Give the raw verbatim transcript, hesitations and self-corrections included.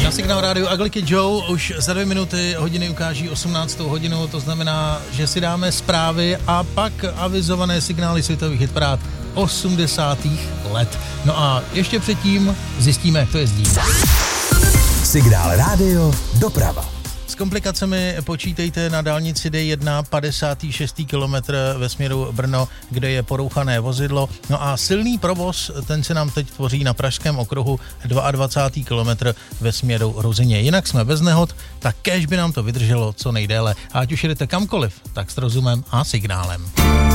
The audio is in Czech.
Na Signál rádiu Agliky Joe už za dvě minuty hodiny ukáží osmnáctou hodinu, to znamená, že si dáme zprávy a pak avizované signály světových hitparád osmdesátých let. No a ještě předtím zjistíme, jak to jezdí. Signál rádio doprava. S komplikacemi počítejte na dálnici D jedna, padesátý šestý kilometr ve směru Brno, kde je porouchané vozidlo. No a silný provoz, ten se nám teď tvoří na pražském okruhu dvacátý druhý kilometr ve směru Ruzyně. Jinak jsme bez nehod, tak kéž by nám to vydrželo co nejdéle. A ať už jedete kamkoliv, tak s rozumem a signálem.